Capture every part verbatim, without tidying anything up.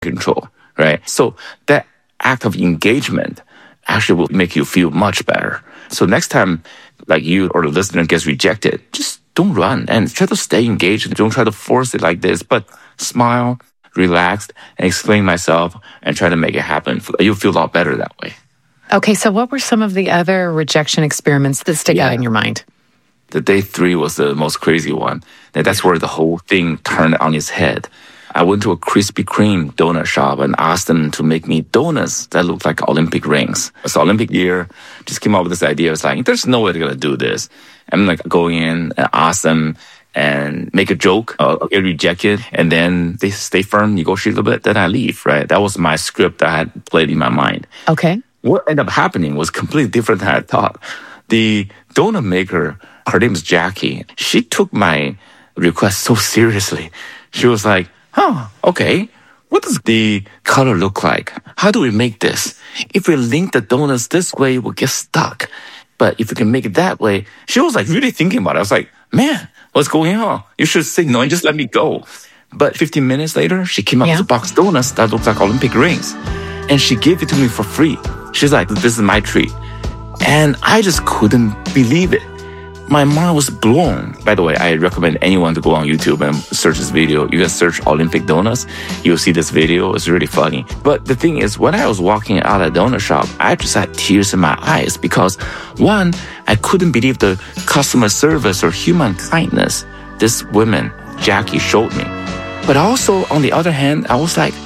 control, right? So that act of engagement actually will make you feel much better. So next time, like you or the listener gets rejected, just don't run and try to stay engaged. Don't try to force it like this, but smile, relax, and explain myself and try to make it happen. You'll feel a lot better that way. Okay, so what were some of the other rejection experiments that stick Yeah. out in your mind? The day three was the most crazy one. And that's where the whole thing turned on its head. I went to a Krispy Kreme donut shop and asked them to make me donuts that looked like Olympic rings. It's Olympic year. Just came up with this idea. It's like, there's no way they're going to do this. I'm like going in and ask them and make a joke, uh, get rejected, and then they stay firm, negotiate a little bit, then I leave, right? That was my script that I had played in my mind. Okay. What ended up happening was completely different than I thought. The donut maker, her name is Jackie, she took my request so seriously. She was like, huh, okay, what does the color look like? How do we make this? If we link the donuts this way, we'll get stuck. But if we can make it that way, she was like really thinking about it. I was like, man, what's going on? You should say no and just let me go. But fifteen minutes later, she came up Yeah. with a box of donuts that looked like Olympic rings. And she gave it to me for free. She's like, this is my treat. And I just couldn't believe it. My mind was blown. By the way, I recommend anyone to go on YouTube and search this video. You can search Olympic donuts. You'll see this video. It's really funny. But the thing is, when I was walking out of the donut shop, I just had tears in my eyes because, one, I couldn't believe the customer service or human kindness this woman, Jackie, showed me. But also, on the other hand, I was like,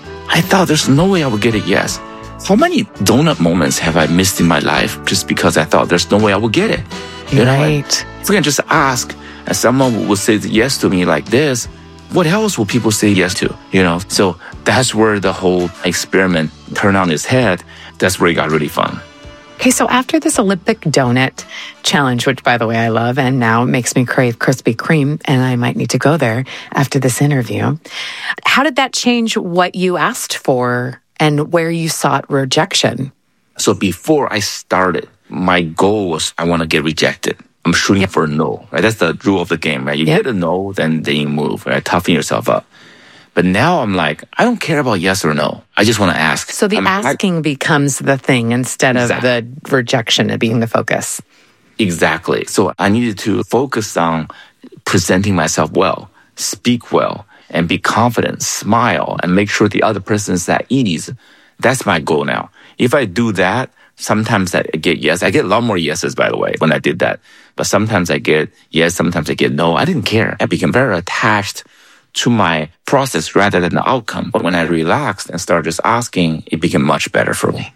I thought there's no way I would get a yes. How many donut moments have I missed in my life just because I thought there's no way I would get it? You know, Right. if I can just ask and someone would say yes to me like this, what else will people say yes to? You know, so that's where the whole experiment turned on its head. That's where it got really fun. Okay, so after this Olympic donut challenge, which by the way I love and now makes me crave Krispy Kreme, and I might need to go there after this interview, how did that change what you asked for and where you sought rejection? So before I started, my goal was I want to get rejected. I'm shooting for a no, right? That's the rule of the game, right? You Yep. get a no, then then you move, right? Toughen yourself up. But now I'm like, I don't care about yes or no. I just want to ask. So the I'm- I- asking becomes the thing instead of Exactly. the rejection being the focus. Exactly. So I needed to focus on presenting myself well, speak well, and be confident, smile, and make sure the other person is at ease. That's my goal now. If I do that, sometimes I get yes. I get a lot more yeses, by the way, when I did that. But sometimes I get yes, sometimes I get no. I didn't care. I became very attached to my process rather than the outcome. But when I relaxed and started just asking, it became much better for me.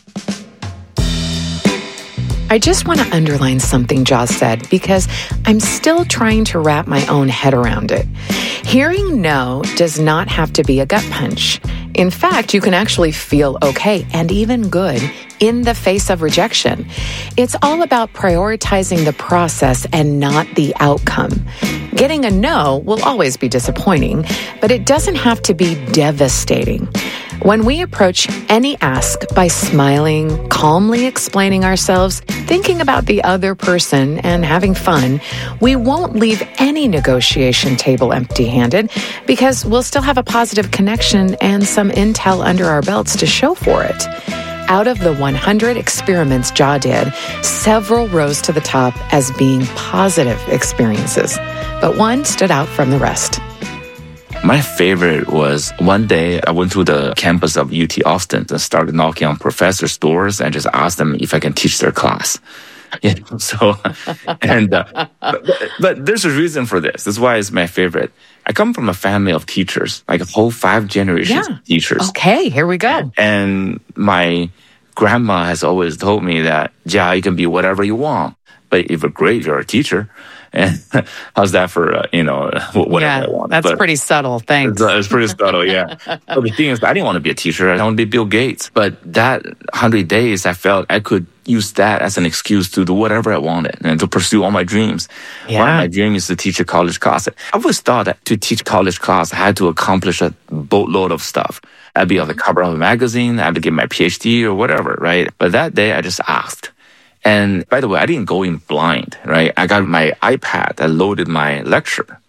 I just want to underline something Josh said because I'm still trying to wrap my own head around it. Hearing no does not have to be a gut punch. In fact, you can actually feel okay and even good in the face of rejection. It's all about prioritizing the process and not the outcome. Getting a no will always be disappointing, but it doesn't have to be devastating. When we approach any ask by smiling, calmly explaining ourselves, thinking about the other person, and having fun, we won't leave any negotiation table empty-handed because we'll still have a positive connection and some intel under our belts to show for it. Out of the one hundred experiments Ja did, several rose to the top as being positive experiences, but one stood out from the rest. My favorite was one day I went to the campus of U T Austin and started knocking on professors' doors and just asked them if I can teach their class. Yeah, so, and, uh, but, but there's a reason for this. This is why it's my favorite. I come from a family of teachers, like a whole five generations Yeah. of teachers. Okay, here we go. And my grandma has always told me that, Ja, you can be whatever you want, but if you're great, you're a teacher. And how's that for, uh, you know, whatever Yeah, I want. that's But pretty subtle. Thanks. It's, uh, it's pretty subtle, yeah. But the thing is, I didn't want to be a teacher. I don't want to be Bill Gates. But that one hundred days, I felt I could use that as an excuse to do whatever I wanted and to pursue all my dreams. Yeah. One of my dreams is to teach a college class. I always thought that to teach college class, I had to accomplish a boatload of stuff. I'd be on the cover of a magazine. I had to get my P H D or whatever, right? But that day, I just asked. And by the way, I didn't go in blind, right? I got my iPad. I loaded my lecture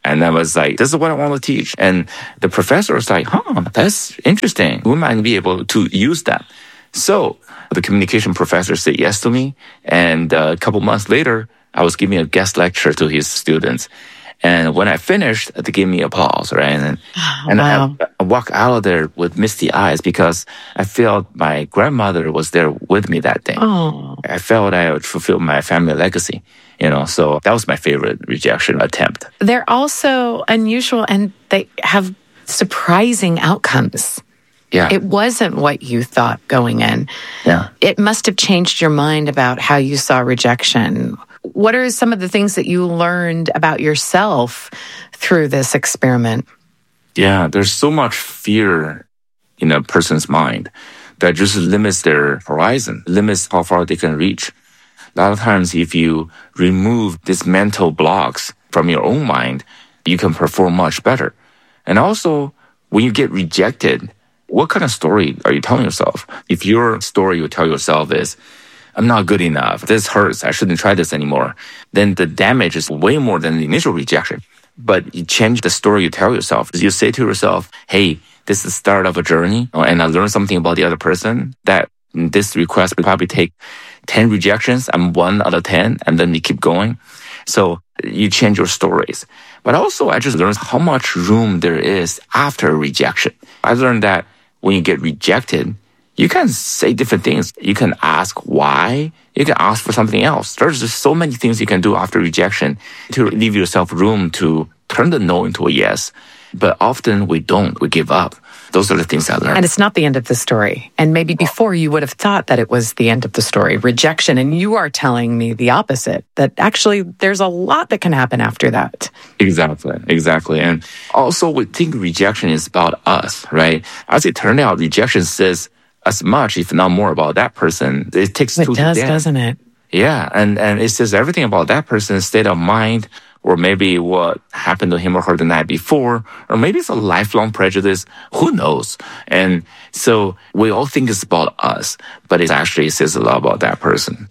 And I was like, this is what I want to teach. And the professor was like, huh, that's interesting. We might be able to use that. So the communication professor said yes to me. And a couple months later, I was giving a guest lecture to his students. And when I finished, they gave me applause, right? And, oh, and wow. I, I walked out of there with misty eyes because I felt my grandmother was there with me that day. Oh. I felt I would fulfill my family legacy, you know, so that was my favorite rejection attempt. They're also unusual and they have surprising outcomes. Yeah. It wasn't what you thought going in. Yeah. It must have changed your mind about how you saw rejection. What are some of the things that you learned about yourself through this experiment? Yeah, there's so much fear in a person's mind that just limits their horizon, limits how far they can reach. A lot of times, if you remove these mental blocks from your own mind, you can perform much better. And also, when you get rejected, what kind of story are you telling yourself? If your story you tell yourself is, I'm not good enough, this hurts, I shouldn't try this anymore, then the damage is way more than the initial rejection. But you change the story you tell yourself. You say to yourself, hey, this is the start of a journey, and I learned something about the other person, that this request will probably take ten rejections. I'm one out of ten, and then you keep going. So you change your stories. But also, I just learned how much room there is after a rejection. I learned that when you get rejected, you can say different things. You can ask why. You can ask for something else. There's just so many things you can do after rejection to leave yourself room to turn the no into a yes. But often we don't. We give up. Those are the things I learned. And it's not the end of the story. And maybe before you would have thought that it was the end of the story, rejection. And you are telling me the opposite, that actually there's a lot that can happen after that. Exactly. Exactly. And also we think rejection is about us, right? As it turned out, rejection says as much, if not more, about that person. It takes It two does, to doesn't it? Yeah. And, and it says everything about that person's state of mind, or maybe what happened to him or her the night before, or maybe it's a lifelong prejudice. Who knows? And so we all think it's about us, but it actually says a lot about that person.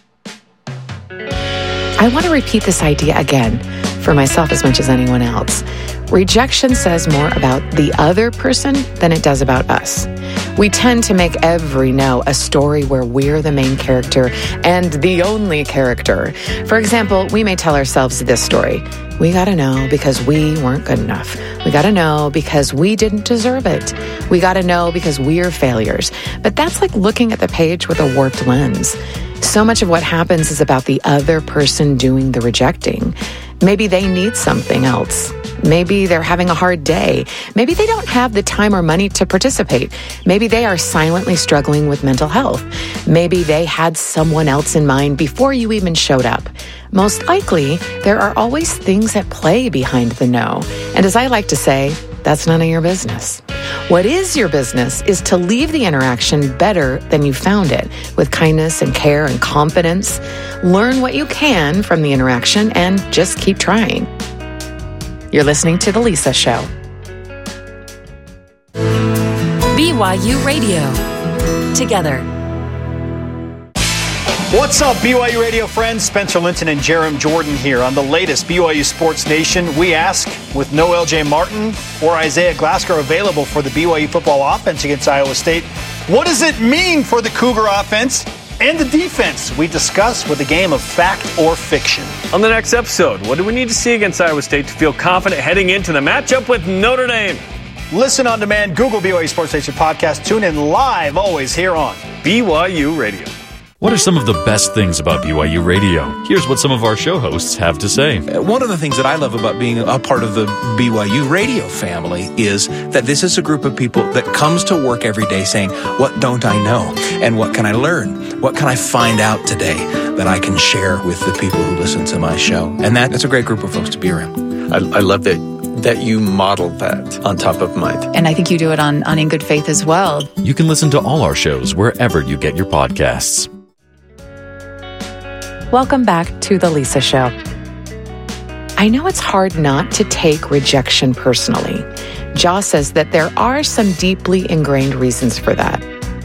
I want to repeat this idea again for myself as much as anyone else. Rejection says more about the other person than it does about us. We tend to make every no a story where we're the main character and the only character. For example, we may tell ourselves this story. We got to know because we weren't good enough. We got to know because we didn't deserve it. We got to know because we're failures. But that's like looking at the page with a warped lens. So much of what happens is about the other person doing the rejecting. Maybe they need something else. Maybe they're having a hard day. Maybe they don't have the time or money to participate. Maybe they are silently struggling with mental health. Maybe they had someone else in mind before you even showed up. Most likely, there are always things at play behind the no. And as I like to say, that's none of your business. What is your business is to leave the interaction better than you found it, with kindness and care and confidence. Learn what you can from the interaction and just keep trying. You're listening to The Lisa Show. B Y U Radio. Together. What's up, B Y U Radio friends? Spencer Linton and Jerem Jordan here. On the latest B Y U Sports Nation, we ask, with no L J Martin or Isaiah Glasgow available for the B Y U football offense against Iowa State, what does it mean for the Cougar offense and the defense? We discuss with a game of fact or fiction. On the next episode, what do we need to see against Iowa State to feel confident heading into the matchup with Notre Dame? Listen on demand, Google B Y U Sports Nation podcast. Tune in live always here on B Y U Radio. What are some of the best things about B Y U Radio? Here's what some of our show hosts have to say. One of the things that I love about being a part of the B Y U Radio family is that this is a group of people that comes to work every day saying, what don't I know? And what can I learn? What can I find out today that I can share with the people who listen to my show? And that, that's a great group of folks to be around. I, I love that that you modeled that on Top of Mind. And I think you do it on, on In Good Faith as well. You can listen to all our shows wherever you get your podcasts. Welcome back to The Lisa Show. I know it's hard not to take rejection personally. Joss says that there are some deeply ingrained reasons for that.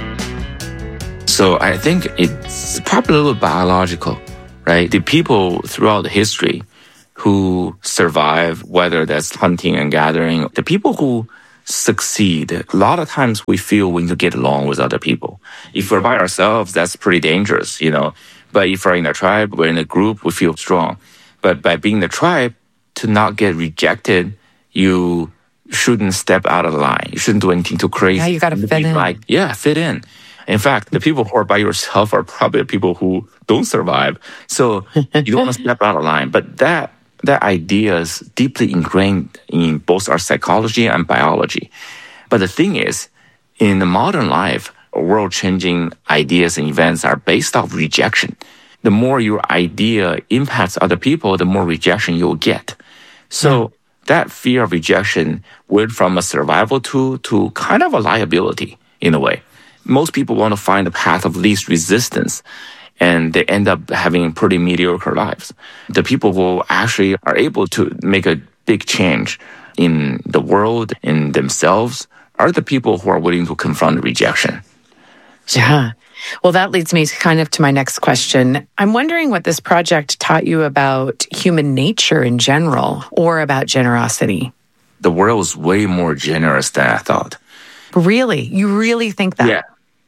So I think it's probably a little biological, right? The people throughout history who survive, whether that's hunting and gathering, the people who succeed, a lot of times we feel we need to get along with other people. If we're by ourselves, that's pretty dangerous, you know. But if we're in a tribe, we're in a group, we feel strong. But by being in the tribe, to not get rejected, you shouldn't step out of the line. You shouldn't do anything too crazy. Yeah, you got to fit in. Like, yeah, fit in. In fact, the people who are by yourself are probably the people who don't survive. So you don't want to step out of line. But that that idea is deeply ingrained in both our psychology and biology. But the thing is, in the modern life, world-changing ideas and events are based off rejection. The more your idea impacts other people, the more rejection you'll get. So yeah. that fear of rejection went from a survival tool to kind of a liability in a way. Most people want to find the path of least resistance, and they end up having pretty mediocre lives. The people who actually are able to make a big change in the world, in themselves, are the people who are willing to confront rejection. So, yeah. Well, that leads me kind of to my next question. I'm wondering what this project taught you about human nature in general, or about generosity. The world is way more generous than I thought. Really? You really think that? Yeah.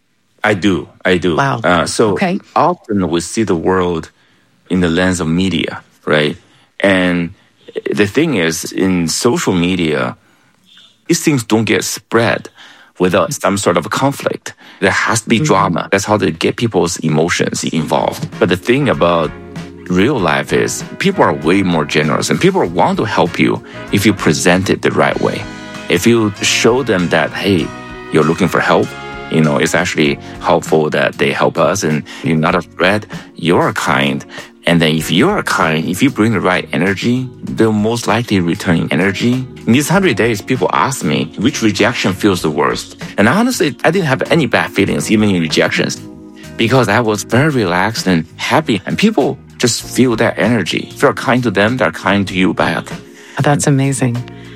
I do. I do. Wow. Uh, so okay. often we see the world in the lens of media, right? And the thing is, in social media, these things don't get spread without some sort of conflict. There has to be mm-hmm. drama. That's how they get people's emotions involved. But the thing about real life is people are way more generous, and people want to help you if you present it the right way. If you show them that, hey, you're looking for help, you know, it's actually helpful that they help us, and you're not a threat, you're kind. And then if you're kind, if you bring the right energy, they'll most likely return energy. In these hundred days, people ask me, which rejection feels the worst? And honestly, I didn't have any bad feelings, even in rejections, because I was very relaxed and happy. And people just feel that energy. If you're kind to them, they're kind to you back. That's amazing.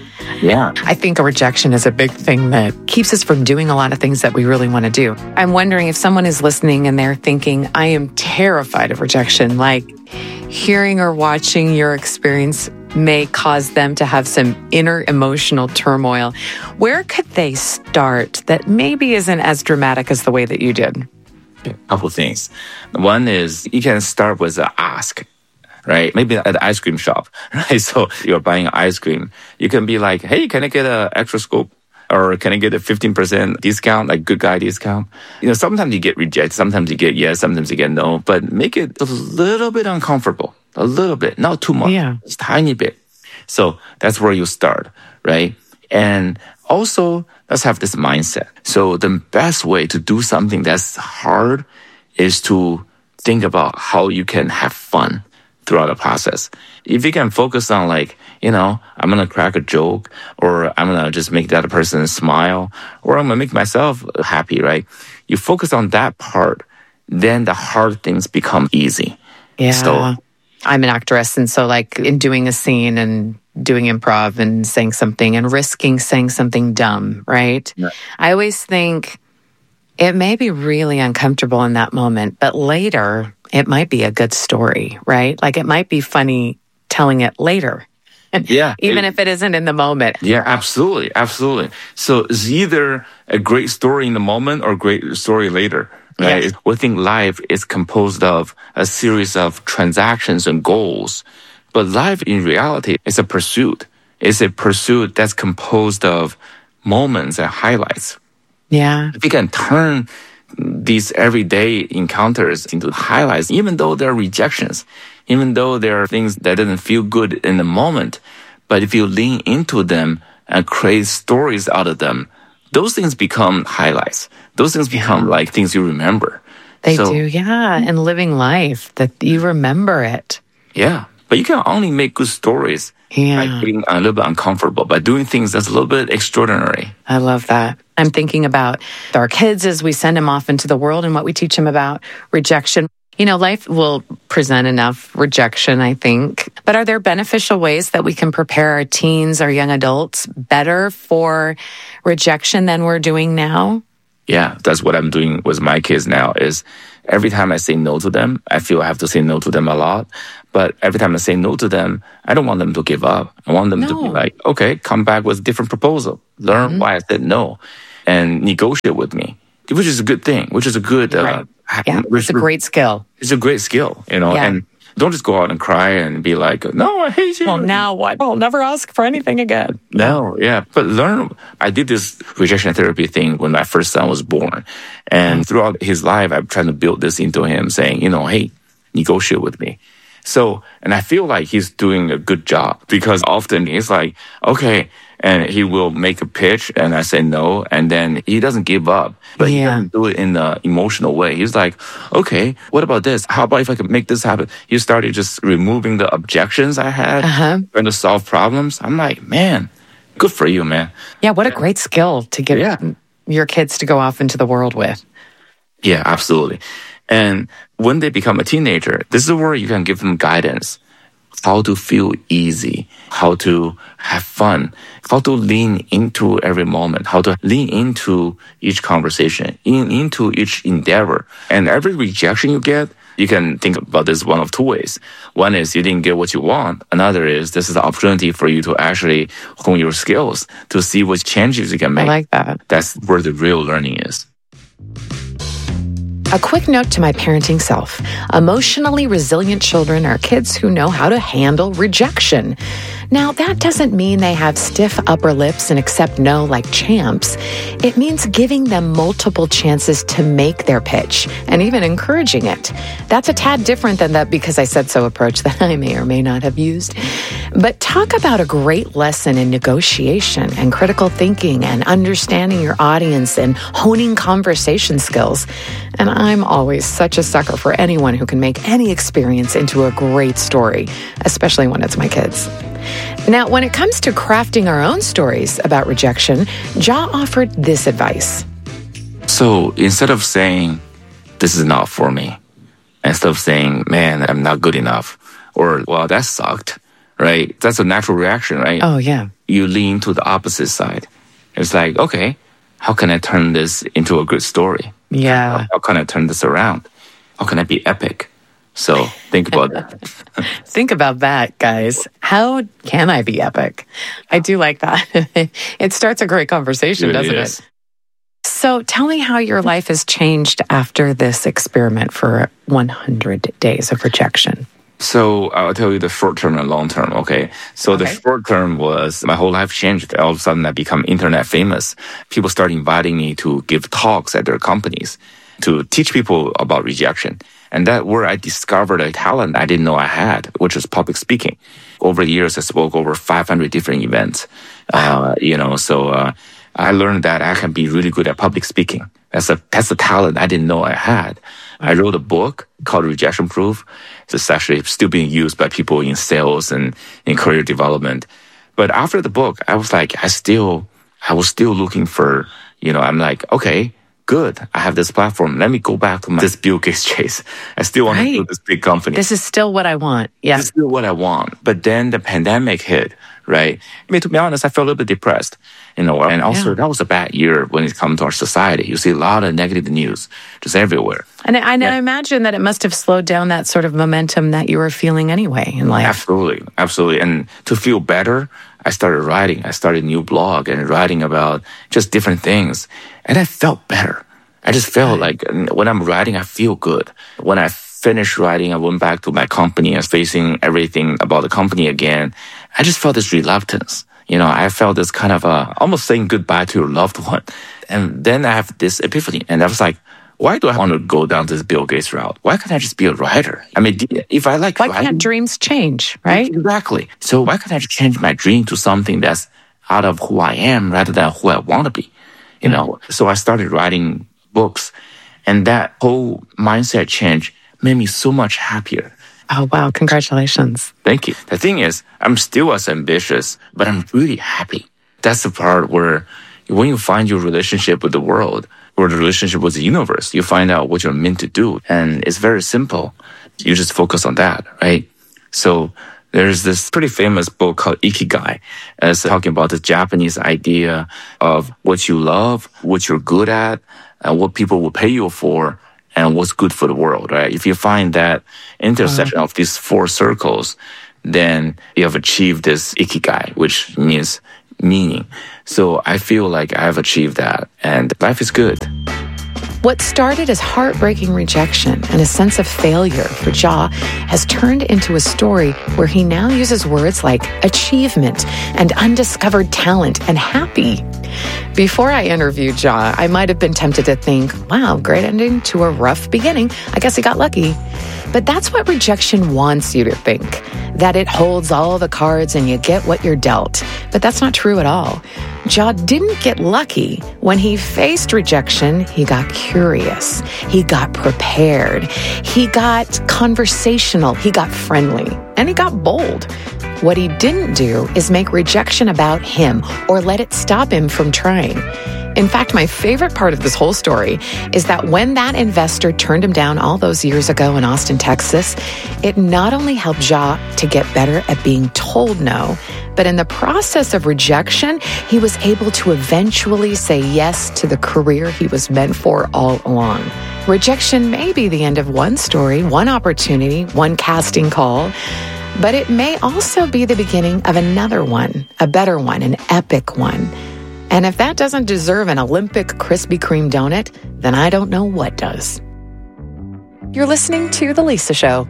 Yeah. I think a rejection is a big thing that keeps us from doing a lot of things that we really want to do. I'm wondering if someone is listening and they're thinking, I am terrified of rejection, like hearing or watching your experience may cause them to have some inner emotional turmoil. Where could they start that maybe isn't as dramatic as the way that you did? A couple things. One is you can start with an ask. Right? Maybe at the ice cream shop, right? So you're buying ice cream. You can be like, hey, can I get an extra scoop? Or can I get a fifteen percent discount, like good guy discount? You know, sometimes you get rejected. Sometimes you get yes. Sometimes you get no. But make it a little bit uncomfortable. A little bit. Not too much. Yeah. Just a tiny bit. So that's where you start, right? And also, let's have this mindset. So the best way to do something that's hard is to think about how you can have fun throughout the process. If you can focus on like, you know, I'm going to crack a joke, or I'm going to just make the other person smile, or I'm going to make myself happy, right? You focus on that part, then the hard things become easy. Yeah. So, I'm an actress, and so like in doing a scene and doing improv and saying something and risking saying something dumb, right? Yeah. I always think it may be really uncomfortable in that moment, but later it might be a good story, right? Like it might be funny telling it later. Yeah. Even it, if it isn't in the moment. Yeah, absolutely. Absolutely. So it's either a great story in the moment or a great story later. Right? Yes. We think life is composed of a series of transactions and goals. But life in reality is a pursuit. It's a pursuit that's composed of moments and highlights. Yeah. If you can turn these everyday encounters into highlights, even though there are rejections, even though there are things that didn't feel good in the moment, but if you lean into them and create stories out of them, those things become highlights. Those things become like things you remember. They so, do, yeah. And living life, that you remember it. Yeah. But you can only make good stories yeah. by being a little bit uncomfortable, by doing things that's a little bit extraordinary. I love that. I'm thinking about our kids as we send them off into the world and what we teach them about rejection. You know, life will present enough rejection, I think. But are there beneficial ways that we can prepare our teens, our young adults better for rejection than we're doing now? Yeah, that's what I'm doing with my kids now is every time I say no to them, I feel I have to say no to them a lot. But every time I say no to them, I don't want them to give up. I want them no. to be like, okay, come back with a different proposal. Learn mm-hmm. why I said no and negotiate with me, which is a good thing, which is a good... Right. Uh, yeah, it's a great skill. It's a great skill, you know, yeah. and don't just go out and cry and be like, no, I hate you. Well, now what? I'll never ask for anything again. No, yeah. But learn. I did this rejection therapy thing when my first son was born. And throughout his life, I'm trying to build this into him saying, you know, hey, negotiate with me. So, and I feel like he's doing a good job because often he's like, okay, and he will make a pitch and I say no, and then he doesn't give up, but yeah. he doesn't do it in an emotional way. He's like, okay, what about this? How about if I could make this happen? He started just removing the objections I had uh-huh. trying to solve problems. I'm like, man, good for you, man. Yeah, what a great skill to give yeah. your kids to go off into the world with. Yeah, absolutely. And when they become a teenager, this is where you can give them guidance. How to feel easy, how to have fun, how to lean into every moment, how to lean into each conversation, in, into each endeavor. And every rejection you get, you can think about this one of two ways. One is you didn't get what you want. Another is this is the opportunity for you to actually hone your skills, to see what changes you can make. I like that. That's where the real learning is. A quick note to my parenting self. Emotionally resilient children are kids who know how to handle rejection. Now, that doesn't mean they have stiff upper lips and accept no like champs. It means giving them multiple chances to make their pitch and even encouraging it. That's a tad different than that because I said so approach that I may or may not have used. But talk about a great lesson in negotiation and critical thinking and understanding your audience and honing conversation skills. And I'm always such a sucker for anyone who can make any experience into a great story, especially when it's my kids. Now, when it comes to crafting our own stories about rejection, Ja offered this advice. So instead of saying, this is not for me, instead of saying, man, I'm not good enough, or, well, that sucked, right? That's a natural reaction, right? Oh, yeah. You lean to the opposite side. It's like, okay, how can I turn this into a good story? Yeah. How, how can I turn this around? How can I be epic? So think about that. Think about that, guys. How can I be epic? I do like that. It starts a great conversation, it doesn't is. it? So tell me how your life has changed after this experiment for one hundred days of rejection. So I'll tell you the short term and long term, okay? So okay. The short term was my whole life changed. All of a sudden I become internet famous. People start inviting me to give talks at their companies to teach people about rejection. And that's where I discovered a talent I didn't know I had, which is public speaking. Over the years, I spoke over five hundred different events. Uh, you know, so uh, I learned that I can be really good at public speaking. That's a that's a talent I didn't know I had. I wrote a book called Rejection Proof. It's actually still being used by people in sales and in career development. But after the book, I was like, I still, I was still looking for, you know, I'm like, okay, good. I have this platform. Let me go back to my, this Bill Gates chase. I still want right. to build this big company. This is still what I want. Yeah. This is still what I want. But then the pandemic hit, right? I mean, to be honest, I felt a little bit depressed, you know, and also yeah. that was a bad year when it comes to our society. You see a lot of negative news just everywhere. And, I, and yeah. I imagine that it must have slowed down that sort of momentum that you were feeling anyway in life. Absolutely. Absolutely. And to feel better, I started writing. I started a new blog and writing about just different things. And I felt better. I just felt like when I'm writing, I feel good. When I finished writing, I went back to my company. I was facing everything about the company again. I just felt this reluctance. You know, I felt this kind of uh, almost saying goodbye to your loved one. And then I have this epiphany. And I was like, why do I want to go down this Bill Gates route? Why can't I just be a writer? I mean, if I like why writing... Why can't dreams change, right? Exactly. So why can't I just change my dream to something that's out of who I am rather than who I want to be? You mm-hmm. know, so I started writing books. And that whole mindset change made me so much happier. Oh, wow. Congratulations. Thank you. The thing is, I'm still as ambitious, but I'm really happy. That's the part where when you find your relationship with the world or the relationship with the universe, you find out what you're meant to do. And it's very simple. You just focus on that, right? So There's this pretty famous book called Ikigai. It's talking about the Japanese idea of what you love, what you're good at, and what people will pay you for, and what's good for the world, right? If you find that intersection uh-huh. of these four circles, then you have achieved this Ikigai, which means meaning. So I feel like I've achieved that, and life is good. What started as heartbreaking rejection and a sense of failure for Ja has turned into a story where he now uses words like achievement and undiscovered talent and happy. Before I interviewed Ja, I might have been tempted to think, wow, great ending to a rough beginning. I guess he got lucky. But that's what rejection wants you to think, that it holds all the cards and you get what you're dealt. But that's not true at all. Ja didn't get lucky. When he faced rejection, he got curious. He got prepared. He got conversational. He got friendly. And he got bold. What he didn't do is make rejection about him or let it stop him from trying. In fact, my favorite part of this whole story is that when that investor turned him down all those years ago in Austin, Texas, it not only helped Ja to get better at being told no, but in the process of rejection, he was able to eventually say yes to the career he was meant for all along. Rejection may be the end of one story, one opportunity, one casting call, but it may also be the beginning of another one, a better one, an epic one. And if that doesn't deserve an Olympic Krispy Kreme donut, then I don't know what does. You're listening to The Lisa Show.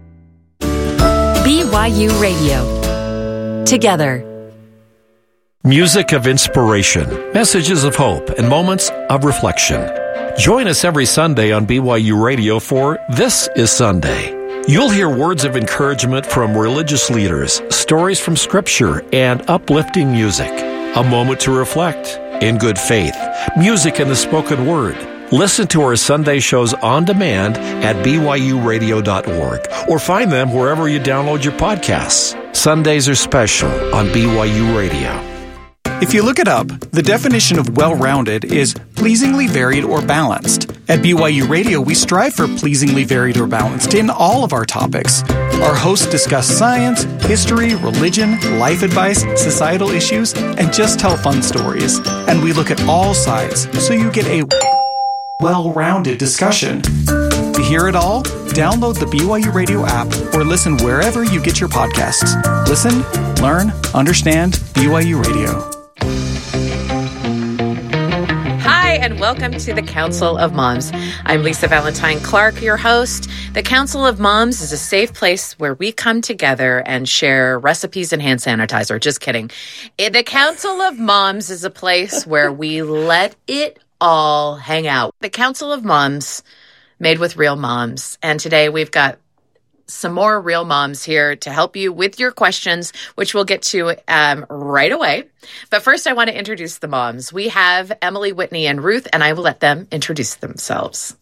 B Y U Radio. Together. Music of inspiration, messages of hope, and moments of reflection. Join us every Sunday on B Y U Radio for This is Sunday. You'll hear words of encouragement from religious leaders, stories from Scripture, and uplifting music. A moment to reflect in good faith, music and the spoken word. Listen to our Sunday shows on demand at b y u radio dot org or find them wherever you download your podcasts. Sundays are special on B Y U Radio. If you look it up, the definition of well-rounded is pleasingly varied or balanced. At B Y U Radio, we strive for pleasingly varied or balanced in all of our topics. Our hosts discuss science, history, religion, life advice, societal issues, and just tell fun stories. And we look at all sides, so you get a well-rounded discussion. To hear it all, download the B Y U Radio app or listen wherever you get your podcasts. Listen, learn, understand B Y U Radio. And welcome to the Council of Moms. I'm Lisa Valentine Clark, your host. The Council of Moms is a safe place where we come together and share recipes and hand sanitizer. Just kidding. The Council of Moms is a place where we let it all hang out. The Council of Moms, made with real moms. And today we've got some more real moms here to help you with your questions, which we'll get to um, right away. But first, I want to introduce the moms. We have Emily, Whitney, and Ruth, and I will let them introduce themselves.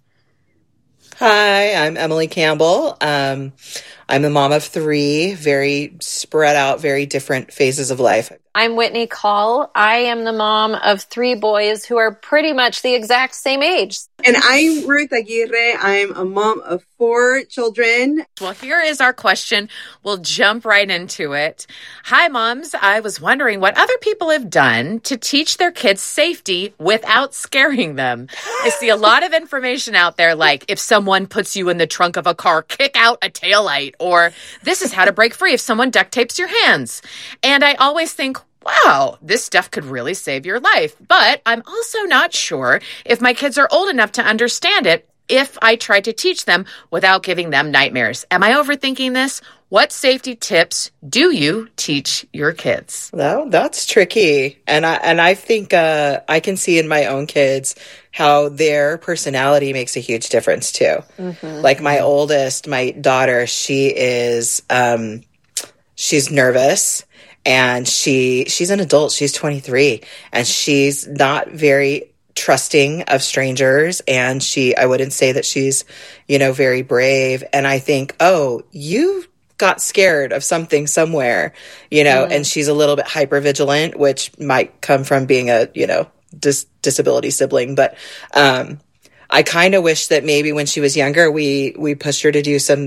Hi, I'm Emily Campbell. Um, I'm a mom of three, very spread out, very different phases of life. I'm Whitney Call. I am the mom of three boys who are pretty much the exact same age. And I'm Ruth Aguirre. I'm a mom of four children. Well, here is our question. We'll jump right into it. Hi, moms. I was wondering what other people have done to teach their kids safety without scaring them. I see a lot of information out there, like if someone puts you in the trunk of a car, kick out a taillight, or this is how to break free if someone duct tapes your hands. And I always think, wow, this stuff could really save your life. But I'm also not sure if my kids are old enough to understand it if I try to teach them without giving them nightmares. Am I overthinking this? What safety tips do you teach your kids? No, that's tricky. And I and I think uh, I can see in my own kids how their personality makes a huge difference too. Mm-hmm. Like my oldest, my daughter, she is um, she's nervous. And she she's an adult. She's twenty-three. And she's not very trusting of strangers. And she, I wouldn't say that she's, you know, very brave. And I think, oh, you got scared of something somewhere, you know, mm. and she's a little bit hypervigilant, which might come from being a, you know, dis- disability sibling. But um, I kind of wish that maybe when she was younger, we we pushed her to do some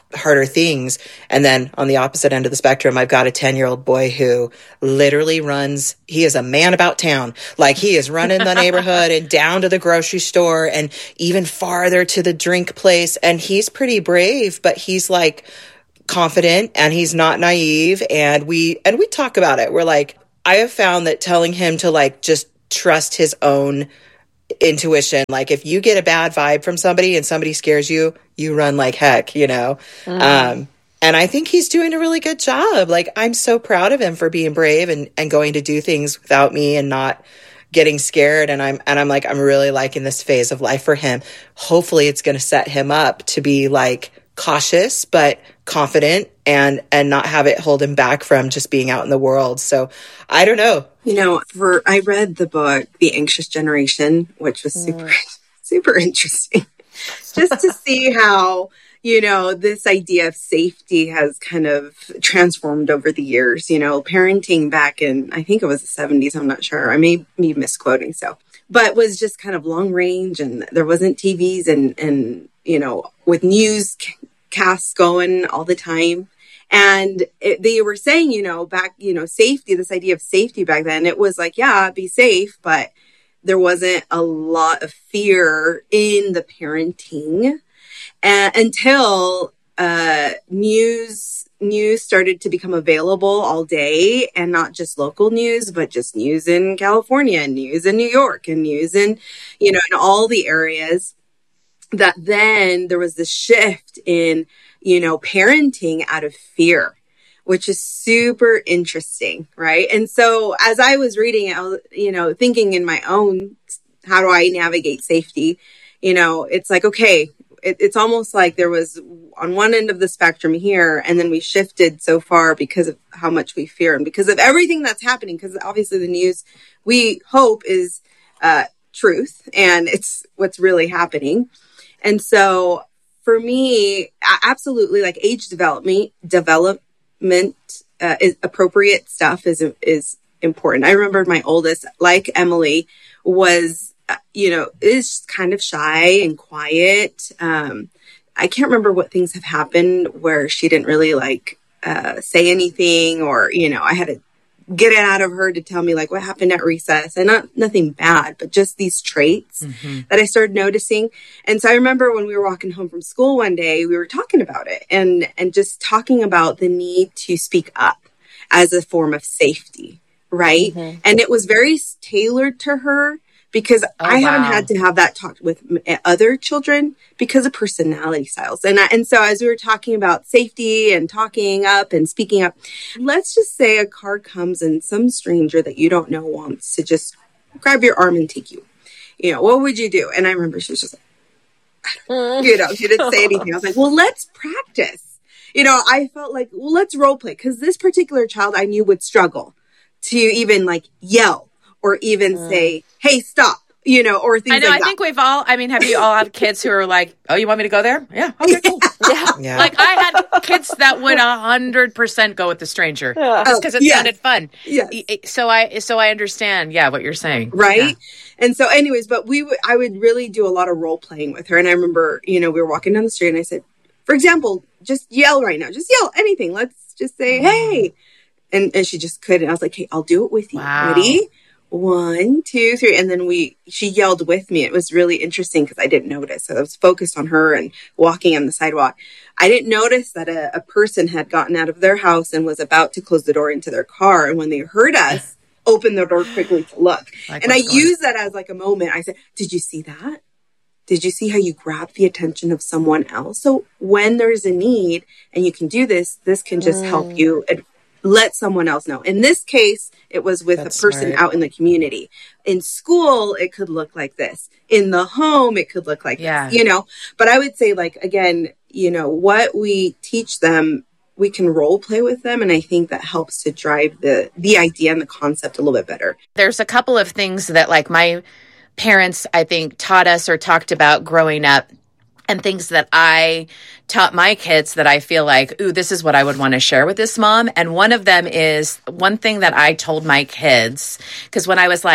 harder things. And then on the opposite end of the spectrum, I've got a ten-year-old boy who literally runs, he is a man about town. Like, he is running the neighborhood and down to the grocery store and even farther to the drink place. And he's pretty brave, but he's like confident and he's not naive. And we, and we talk about it. We're like, I have found that telling him to like just trust his own intuition. Like, if you get a bad vibe from somebody and somebody scares you, you run like heck, you know? Mm. Um, and I think he's doing a really good job. Like, I'm so proud of him for being brave and, and going to do things without me and not getting scared. And I'm, and I'm like, I'm really liking this phase of life for him. Hopefully it's going to set him up to be like cautious, but confident and, and not have it hold him back from just being out in the world. So I don't know. You know, for, I read the book, The Anxious Generation, which was super, mm. super interesting. Just to see how, you know, this idea of safety has kind of transformed over the years. You know, parenting back in, I think it was the seventies, I'm not sure. I may be misquoting, so. But was just kind of long range, and there wasn't T Vs and, and you know, with newscasts going all the time. And it, they were saying, you know, back, you know, safety, this idea of safety back then, it was like, yeah, be safe, but there wasn't a lot of fear in the parenting uh, until uh, news news started to become available all day, and not just local news, but just news in California and news in New York and news in, you know, in all the areas. That then there was this shift in, you know, parenting out of fear, which is super interesting, right? And so as I was reading it, I was, you know, thinking in my own, how do I navigate safety? You know, it's like, okay, it, it's almost like there was on one end of the spectrum here, and then we shifted so far because of how much we fear and because of everything that's happening, because obviously the news, we hope, is uh, truth, and it's what's really happening. And so for me, absolutely, like age development, development uh, is appropriate stuff is is important. I remember my oldest, like Emily, was, uh, you know, is kind of shy and quiet. Um, I can't remember what things have happened where she didn't really like uh, say anything, or, you know, I had to get it out of her to tell me like what happened at recess, and not nothing bad, but just these traits mm-hmm. that I started noticing. And so I remember when we were walking home from school one day, we were talking about it and, and just talking about the need to speak up as a form of safety. Right. Mm-hmm. And it was very tailored to her, because oh, I wow. haven't had to have that talked with other children because of personality styles. And I, and so as we were talking about safety and talking up and speaking up, let's just say a car comes and some stranger that you don't know wants to just grab your arm and take you. You know, what would you do? And I remember she was just like, you know, she didn't say anything. I was like, well, let's practice. You know, I felt like, well, let's role play, because this particular child I knew would struggle to even like yell or even mm. say, hey, stop, you know, or things like that. I know, I think we've all, I mean, have you all have kids who are like, oh, you want me to go there? Yeah, okay, cool. Yeah. yeah. Like, I had kids that would one hundred percent go with the stranger yeah. just because it yes. sounded fun. Yes. So I, so I understand, yeah, what you're saying. Right? Yeah. And so anyways, but we w- I would really do a lot of role playing with her. And I remember, you know, we were walking down the street and I said, for example, just yell right now. Just yell anything. Let's just say, mm. hey. And, and she just couldn't. I was like, hey, I'll do it with you. Wow. Ready? One, two, three. And then we, she yelled with me. It was really interesting because I didn't notice. So I was focused on her and walking on the sidewalk. I didn't notice that a, a person had gotten out of their house and was about to close the door into their car. And when they heard us, opened the door quickly to look. Like and I used that as like a moment. I said, did you see that? Did you see how you grab the attention of someone else? So when there's a need and you can do this, this can just mm. help you ad- let someone else know. In this case, it was with That's a person smart. Out in the community. In school, it could look like this. In the home, it could look like yeah. this, you know. But I would say, like, again, you know, what we teach them, we can role play with them. And I think that helps to drive the the idea and the concept a little bit better. There's a couple of things that, like, my parents, I think, taught us or talked about growing up, and things that I taught my kids that I feel like, ooh, this is what I would want to share with this mom. And one of them is one thing that I told my kids, because when I was like,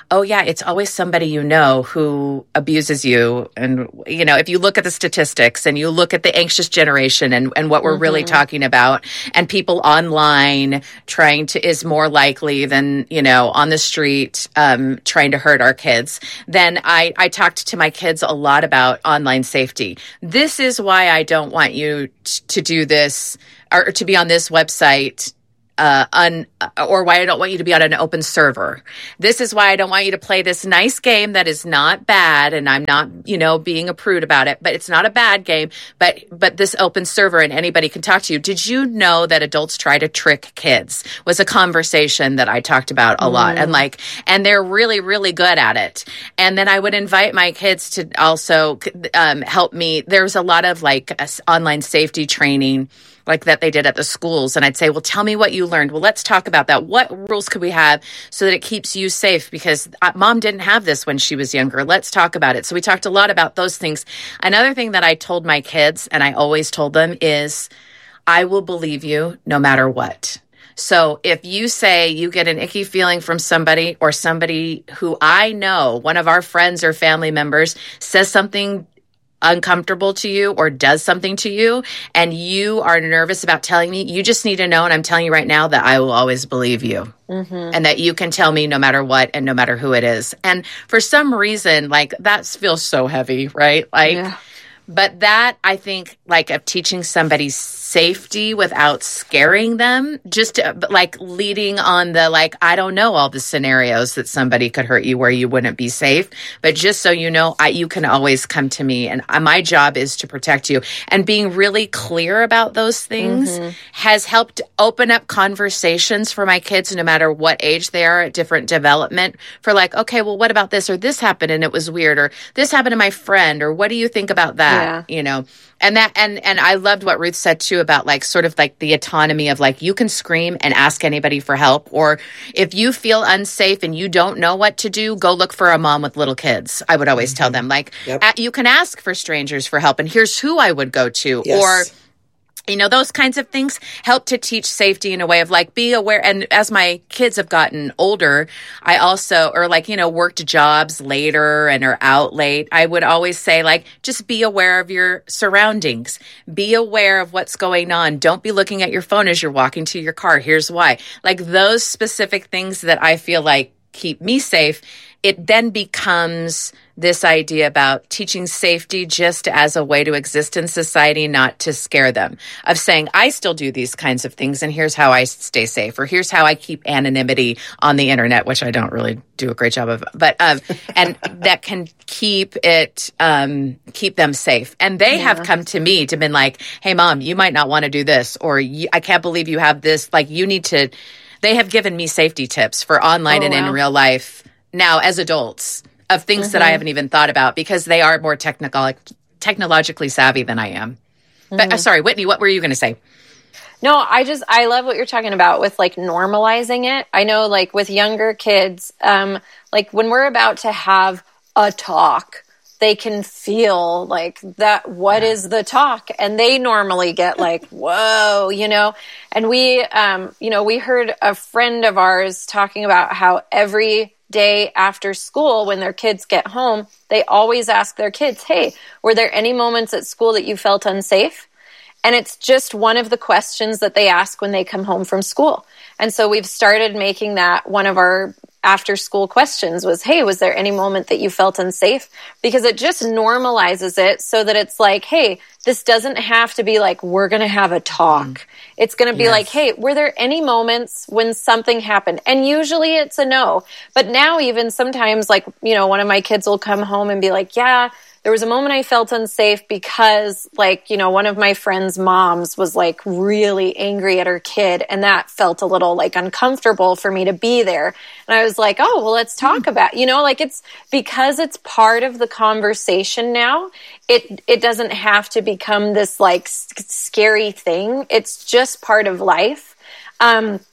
oh yeah, it's always somebody you know who abuses you. And, you know, if you look at the statistics and you look at the anxious generation and, and what we're mm-hmm. really talking about, and people online trying to is more likely than, you know, on the street um, trying to hurt our kids, then I, I talked to my kids a lot about online safety. This is why I don't want you t- to do this or to be on this website. Uh, un, or why I don't want you to be on an open server. This is why I don't want you to play this nice game that is not bad, and I'm not, you know, being a prude about it, but it's not a bad game, but but this open server and anybody can talk to you. Did you know that adults try to trick kids? Was a conversation that I talked about a mm. lot, and like, and they're really, really good at it. And then I would invite my kids to also um, help me. There's a lot of like uh, online safety training like that they did at the schools. And I'd say, well, tell me what you learned. Well, let's talk about that. What rules could we have so that it keeps you safe? Because mom didn't have this when she was younger. Let's talk about it. So we talked a lot about those things. Another thing that I told my kids, and I always told them, is I will believe you no matter what. So if you say you get an icky feeling from somebody, or somebody who I know, one of our friends or family members, says something uncomfortable to you or does something to you, and you are nervous about telling me, you just need to know, and I'm telling you right now, that I will always believe you. Mm-hmm. And that you can tell me no matter what and no matter who it is. And for some reason, like, that feels so heavy, right? Like, yeah. But that, I think, like, of teaching somebody safety without scaring them, just to, like leading on the, like, I don't know all the scenarios that somebody could hurt you where you wouldn't be safe, but just so you know, I, you can always come to me, and my job is to protect you. And being really clear about those things mm-hmm. has helped open up conversations for my kids, no matter what age they are at different development, for like, okay, well, what about this? Or this happened and it was weird, or this happened to my friend, or what do you think about that? Yeah. You know, and that, and, and I loved what Ruth said too about like, sort of like the autonomy of like, you can scream and ask anybody for help. Or if you feel unsafe and you don't know what to do, go look for a mom with little kids. I would always mm-hmm. tell them, like, yep. a- you can ask for strangers for help, and here's who I would go to. Yes. Or, you know, those kinds of things help to teach safety in a way of like, be aware. And as my kids have gotten older, I also, or like, you know, worked jobs later and are out late, I would always say, like, just be aware of your surroundings. Be aware of what's going on. Don't be looking at your phone as you're walking to your car. Here's why. Like, those specific things that I feel like keep me safe, it then becomes this idea about teaching safety just as a way to exist in society, not to scare them, of saying, I still do these kinds of things, and here's how I stay safe, or here's how I keep anonymity on the internet, which I don't really do a great job of, but, um, and that can keep it, um, keep them safe. And they yeah. have come to me to been like, hey, mom, you might not want to do this, or I can't believe you have this. Like, you need to, they have given me safety tips for online oh, and wow. in real life now as adults, of things mm-hmm. that I haven't even thought about, because they are more technical, technologically savvy than I am. Mm-hmm. But uh, sorry, Whitney, what were you going to say? No, I just, I love what you're talking about with like normalizing it. I know like with younger kids, um, like when we're about to have a talk, they can feel like that, what yeah. is the talk? And they normally get like, whoa, you know, and we, um, you know, we heard a friend of ours talking about how every day after school, when their kids get home, they always ask their kids, hey, were there any moments at school that you felt unsafe? And it's just one of the questions that they ask when they come home from school. And so we've started making that one of our after school questions was, hey, was there any moment that you felt unsafe? Because it just normalizes it so that it's like, hey, this doesn't have to be like, we're going to have a talk. Mm. It's going to be yes. like, hey, were there any moments when something happened? And usually it's a no. But now even sometimes, like, you know, one of my kids will come home and be like, yeah, there was a moment I felt unsafe because, like, you know, one of my friend's moms was like really angry at her kid, and that felt a little like uncomfortable for me to be there. And I was like, oh, well, let's talk mm. about, you know, like, it's because it's part of the conversation now. It it doesn't have to become this like scary thing. It's just part of life. Um,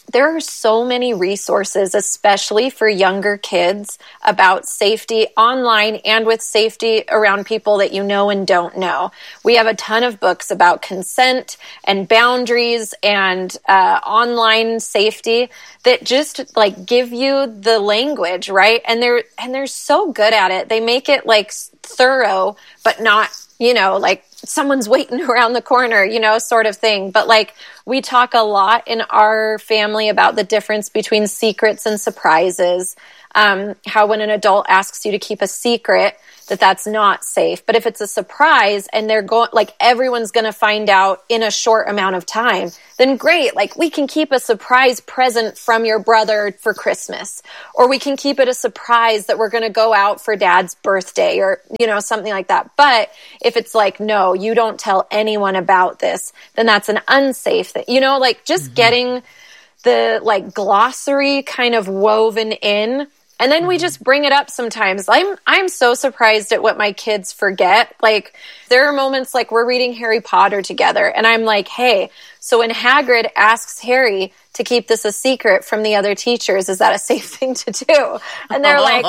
there are so many resources, especially for younger kids, about safety online and with safety around people that you know and don't know. We have a ton of books about consent and boundaries and uh, online safety that just like give you the language, right? And they're and they're so good at it. They make it like thorough, but not, you know, like someone's waiting around the corner, you know, sort of thing. But like we talk a lot in our family about the difference between secrets and surprises. Um, how when an adult asks you to keep a secret, that that's not safe. But if it's a surprise and they're going, like everyone's going to find out in a short amount of time, then great. Like we can keep a surprise present from your brother for Christmas, or we can keep it a surprise that we're going to go out for dad's birthday or, you know, something like that. But if it's like, no, you don't tell anyone about this, then that's an unsafe thing, you know, like just mm-hmm. getting the like glossary kind of woven in. And then we just bring it up sometimes. I'm I'm so surprised at what my kids forget. Like, there are moments like we're reading Harry Potter together, and I'm like, hey, so when Hagrid asks Harry to keep this a secret from the other teachers, is that a safe thing to do? And they're like,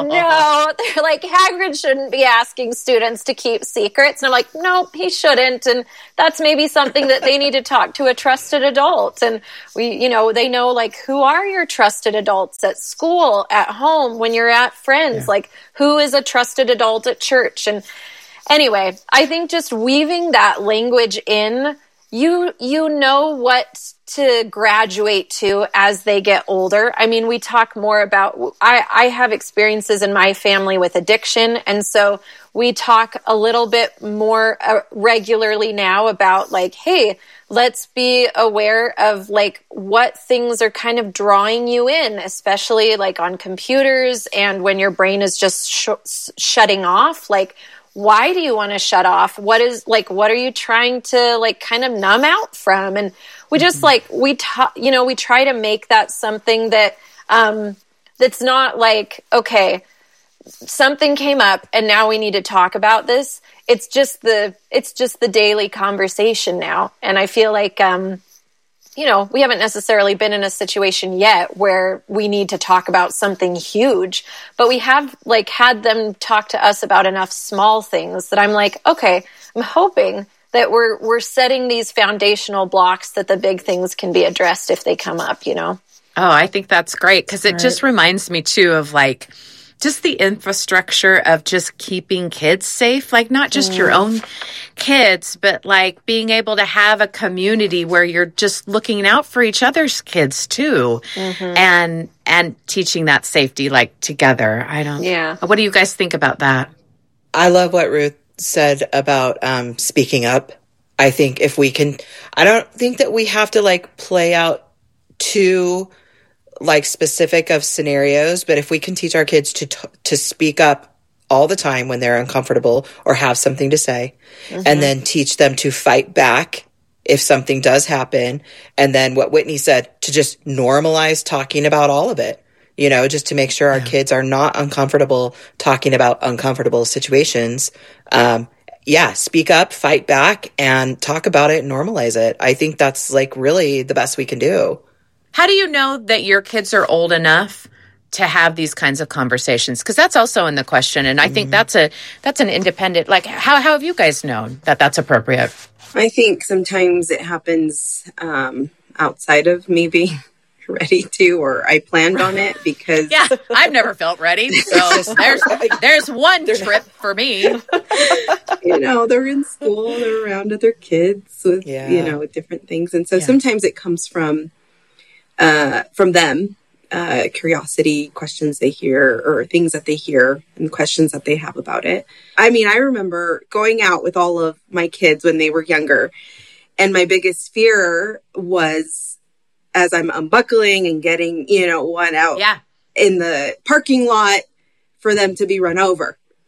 no. They're like, Hagrid shouldn't be asking students to keep secrets. And I'm like, nope, he shouldn't. And that's maybe something that they need to talk to a trusted adult. And we, you know, they know, like, who are your trusted adults at school, at home, when you're at friends? Yeah. Like, who is a trusted adult at church? And anyway, I think just weaving that language in, you you know what to graduate to as they get older. I mean, we talk more about, I, I have experiences in my family with addiction, and so we talk a little bit more uh, regularly now about like, hey, let's be aware of like what things are kind of drawing you in, especially like on computers and when your brain is just sh- shutting off. Like, why do you want to shut off? What is like, what are you trying to like kind of numb out from? And we just mm-hmm. like, we, ta- you know, we try to make that something that, um, that's not like, okay, something came up and now we need to talk about this. It's just the, it's just the daily conversation now. And I feel like, um, you know, we haven't necessarily been in a situation yet where we need to talk about something huge, but we have like had them talk to us about enough small things that I'm like, okay, I'm hoping that we're we're setting these foundational blocks that the big things can be addressed if they come up, you know? Oh, I think that's great because it right. just reminds me too of like just the infrastructure of just keeping kids safe, like not just mm. your own kids, but like being able to have a community where you're just looking out for each other's kids too, mm-hmm. and and teaching that safety like together. I don't. Yeah. What do you guys think about that? I love what Ruth said about um, speaking up. I think if we can, I don't think that we have to like play out too like specific of scenarios, but if we can teach our kids to t- to speak up all the time when they're uncomfortable or have something to say, mm-hmm. and then teach them to fight back if something does happen, and then what Whitney said, to just normalize talking about all of it, you know, just to make sure our yeah. kids are not uncomfortable talking about uncomfortable situations. Um, yeah, speak up, fight back, and talk about it and normalize it. I think that's like really the best we can do. How do you know that your kids are old enough to have these kinds of conversations? Because that's also in the question, and I mm-hmm. think that's a that's an independent. Like, how how have you guys known that that's appropriate? I think sometimes it happens um, outside of me being ready to, or I planned on it because yeah, I've never felt ready. So there's there's one trip for me. You know, they're in school, they're around other kids with yeah. you know different things, and so yeah. sometimes it comes from. Uh, from them, uh, curiosity, questions they hear or things that they hear and questions that they have about it. I mean, I remember going out with all of my kids when they were younger, and my biggest fear was as I'm unbuckling and getting, you know, one out yeah. in the parking lot for them to be run over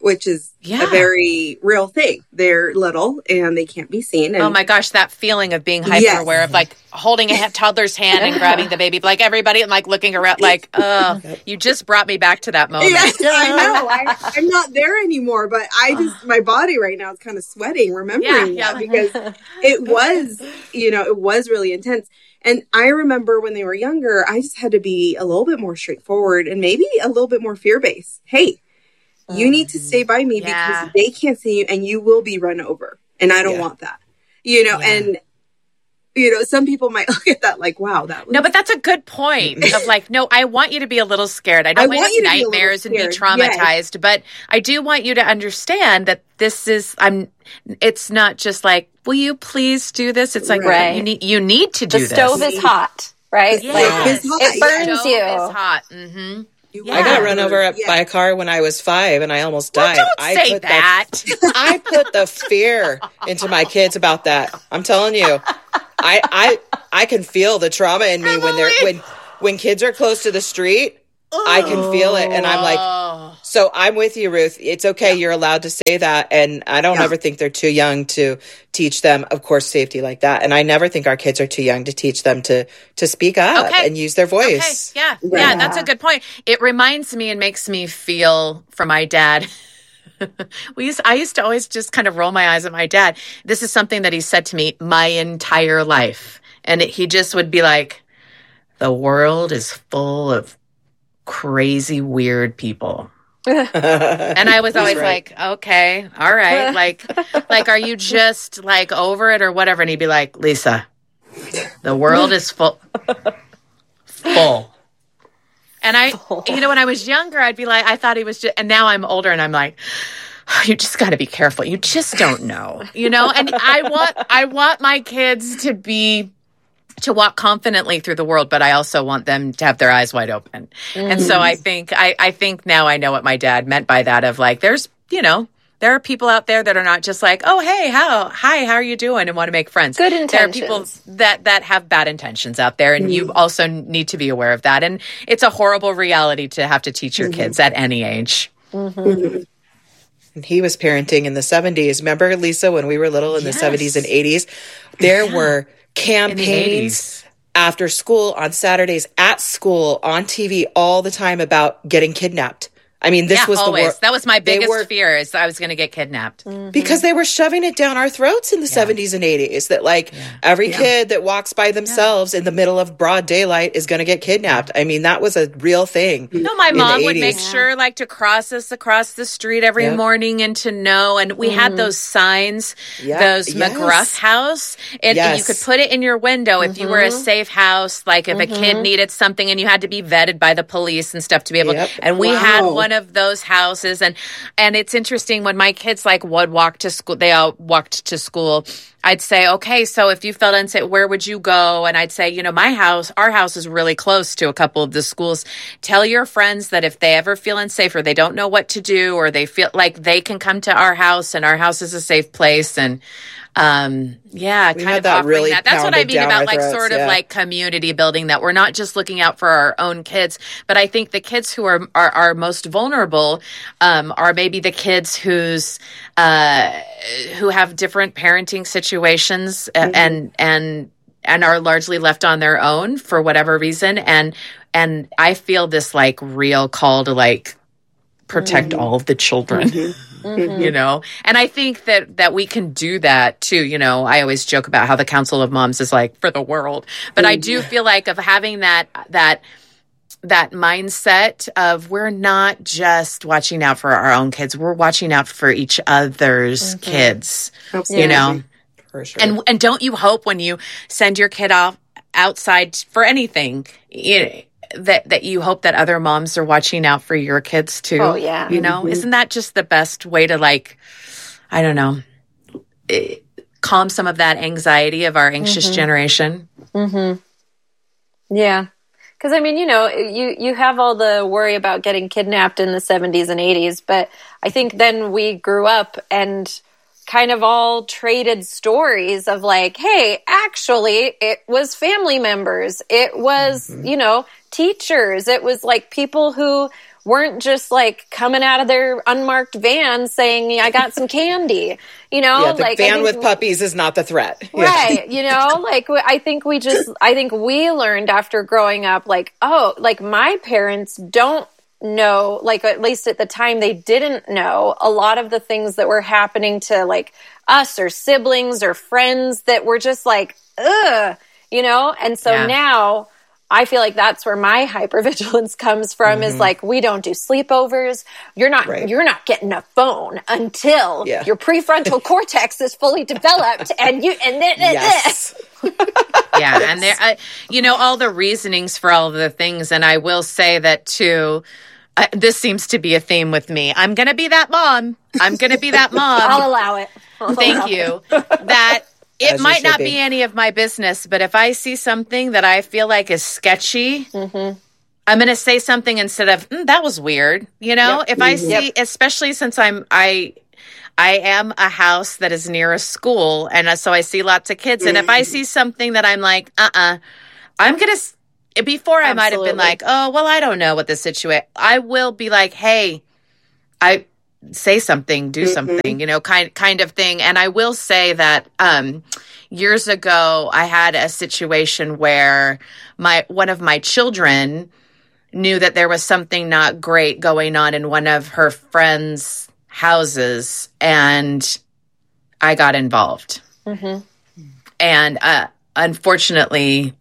which is yeah. a very real thing. They're little and they can't be seen. And oh my gosh, that feeling of being hyper yes. aware of like holding a toddler's hand and grabbing the baby, like everybody and like looking around like, oh, you just brought me back to that moment. Yes, I know. I, I'm not there anymore, but I just, my body right now is kind of sweating remembering yeah, that yeah. because it was, you know, it was really intense. And I remember when they were younger, I just had to be a little bit more straightforward and maybe a little bit more fear-based. Hey, you need to stay by me yeah. because they can't see you and you will be run over. And I don't yeah. want that. You know, yeah. and, you know, some people might look at that like, wow, that was... No, but that's a good point of like, no, I want you to be a little scared. I don't I want, want you to have nightmares and be traumatized, yes. but I do want you to understand that this is, I'm, it's not just like, will you please do this? It's like, right. you need, you need to do the this. The stove is hot, right? Yes. Like, hot. It burns the you. It's hot. Mm-hmm. Yeah. I got run over yeah. by a car when I was five and I almost died. Well, don't I say put that. The, I put the fear into my kids about that. I'm telling you. I I I can feel the trauma in me Emily. when they're when when kids are close to the street. Oh. I can feel it and I'm like, so I'm with you, Ruth. It's okay. Yeah. You're allowed to say that. And I don't yeah. ever think they're too young to teach them, of course, safety like that. And I never think our kids are too young to teach them to, to speak up okay. and use their voice. Okay. Yeah. yeah. Yeah. That's a good point. It reminds me and makes me feel for my dad. we used, I used to always just kind of roll my eyes at my dad. This is something that he said to me my entire life. And it, he just would be like, the world is full of crazy, weird people. And I was always right. like, okay, all right. Like, like, are you just like over it or whatever? And he'd be like, Lisa, the world is full, full. And I, you know, when I was younger, I'd be like, I thought he was just, and now I'm older and I'm like, oh, you just got to be careful. You just don't know, you know? And I want, I want my kids to be, to walk confidently through the world, but I also want them to have their eyes wide open. Mm. And so I think, I, I think now I know what my dad meant by that of like, there's, you know, there are people out there that are not just like, oh, hey, how, hi, how are you doing? And want to make friends. Good intentions. There are people that, that have bad intentions out there. And mm. you also need to be aware of that. And it's a horrible reality to have to teach your mm-hmm. kids at any age. Mm-hmm. Mm-hmm. And he was parenting in the seventies. Remember, Lisa, when we were little in yes. the seventies and eighties, there yeah. were campaigns after school on Saturdays at school on T V all the time about getting kidnapped. I mean, this yeah, was always. the war. That was my biggest were, fear is I was going to get kidnapped. Mm-hmm. Because they were shoving it down our throats in the yeah. seventies and eighties that like yeah. every yeah. kid that walks by themselves yeah. in the middle of broad daylight is going to get kidnapped. I mean, that was a real thing. No, my mom would make sure like to cross us across the street every yep. morning and to know. And we mm-hmm. had those signs, yeah. those yes. McGruff house. And, yes. and you could put it in your window mm-hmm. if you were a safe house, like if mm-hmm. a kid needed something and you had to be vetted by the police and stuff to be able yep. to. And we wow. had one of those houses. And and it's interesting when my kids like would walk to school, they all walked to school. I'd say, okay, so if you felt unsafe, where would you go? And I'd say, you know, my house, our house is really close to a couple of the schools. Tell your friends that if they ever feel unsafe or they don't know what to do or they feel like they can come to our house and our house is a safe place. And um, yeah, we kind of that offering really that. That's what I mean about like throats, sort yeah. of like community building, that we're not just looking out for our own kids, but I think the kids who are are, are most vulnerable um, are maybe the kids who's uh, who have different parenting situations mm-hmm. and and and are largely left on their own for whatever reason. And and I feel this like real call to like protect mm-hmm. all of the children. Mm-hmm. Mm-hmm. You know, and I think that that we can do that too. You know, I always joke about how the Council of Moms is like for the world, but I do feel like of having that that that mindset of we're not just watching out for our own kids, we're watching out for each other's mm-hmm. kids. Absolutely. You know, for sure. And and don't you hope when you send your kid off outside for anything, you know, that that you hope that other moms are watching out for your kids too. Oh yeah. You know, mm-hmm. isn't that just the best way to like, I don't know, it, calm some of that anxiety of our anxious mm-hmm. generation? Mm-hmm. Yeah. Cause I mean, you know, you, you have all the worry about getting kidnapped in the seventies and eighties, but I think then we grew up and kind of all traded stories of like, hey, actually it was family members. It was, mm-hmm. you know, teachers. It was like people who weren't just like coming out of their unmarked van saying, I got some candy, you know, yeah, the like van with puppies is not the threat. Right. You know, like I think we just, I think we learned after growing up, like, oh, like my parents don't know, like at least at the time they didn't know a lot of the things that were happening to like us or siblings or friends that were just like, ugh, you know? And so yeah. now I feel like that's where my hypervigilance comes from mm-hmm. is like, we don't do sleepovers. You're not, right. you're not getting a phone until yeah. your prefrontal cortex is fully developed and you, and then, yes. yeah. And there, uh, you know, all the reasonings for all of the things. And I will say that too, uh, this seems to be a theme with me. I'm going to be that mom. I'm going to be that mom. I'll allow it. I'll Thank allow you. It. That it As might not be. be any of my business, but if I see something that I feel like is sketchy, mm-hmm. I'm going to say something instead of, mm, that was weird. You know, yep. if I see, yep. especially since I'm, I, I am a house that is near a school. And so I see lots of kids. And if I see something that I'm like, uh-uh, I'm going to, before I might have been like, oh, well, I don't know what the situation, I will be like, hey, I say something, do mm-hmm. something, you know, kind, kind of thing. And I will say that, um, years ago, I had a situation where my, one of my children knew that there was something not great going on in one of her friends' houses, and I got involved. Mm-hmm. And, uh, unfortunately,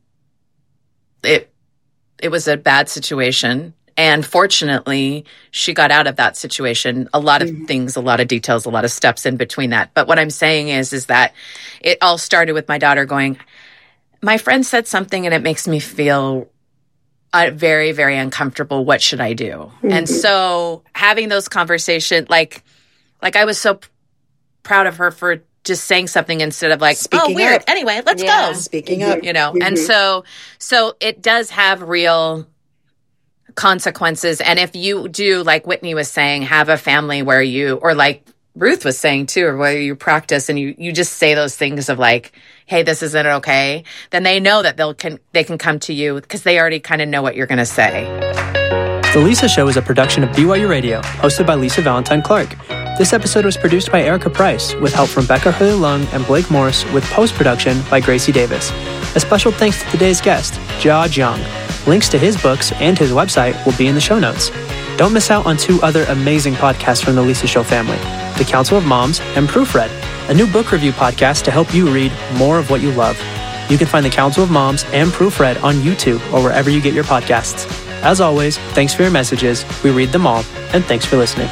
it it was a bad situation. And fortunately, she got out of that situation. A lot of mm-hmm. things, a lot of details, a lot of steps in between that. But what I'm saying is, is that it all started with my daughter going, my friend said something and it makes me feel uh, very, very uncomfortable. What should I do? Mm-hmm. And so having those conversations, like, like I was so p- proud of her for just saying something instead of like, Speaking oh, weird. Up. Anyway, let's yeah. go. Speaking up. You know, mm-hmm. and so, so it does have real consequences. And if you do, like Whitney was saying, have a family where you, or like Ruth was saying too, or where you practice and you, you just say those things of like, hey, this isn't okay, then they know that they'll can, they can come to you because they already kind of know what you're going to say. The Lisa Show is a production of B Y U Radio, hosted by Lisa Valentine Clark. This episode was produced by Erica Price, with help from Becca Hurley-Lung and Blake Morris, with post-production by Gracie Davis. A special thanks to today's guest, Jia Jiang. Links to his books and his website will be in the show notes. Don't miss out on two other amazing podcasts from the Lisa Show family, The Council of Moms and Proofread, a new book review podcast to help you read more of what you love. You can find The Council of Moms and Proofread on YouTube or wherever you get your podcasts. As always, thanks for your messages. We read them all, and thanks for listening.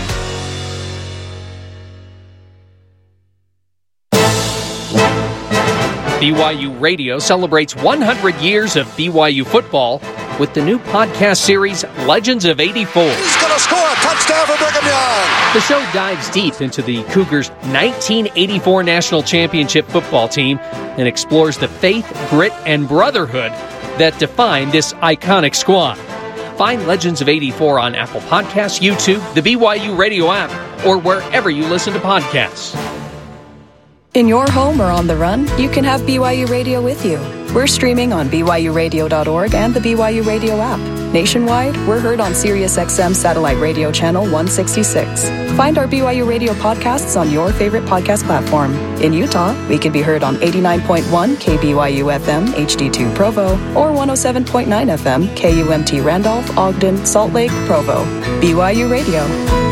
B Y U Radio celebrates one hundred years of B Y U football with the new podcast series Legends of eighty-four. He's going to score a touchdown for Brigham Young. The show dives deep into the Cougars' nineteen eighty-four National Championship football team and explores the faith, grit, and brotherhood that define this iconic squad. Find Legends of eighty-four on Apple Podcasts, YouTube, the B Y U Radio app, or wherever you listen to podcasts. In your home or on the run, you can have B Y U Radio with you. We're streaming on B Y U radio dot org and the B Y U Radio app. Nationwide, we're heard on SiriusXM Satellite Radio Channel one sixty-six. Find our B Y U Radio podcasts on your favorite podcast platform. In Utah, we can be heard on eighty-nine point one K B Y U F M H D two Provo or one oh seven point nine F M K U M T Randolph, Ogden, Salt Lake, Provo. B Y U Radio.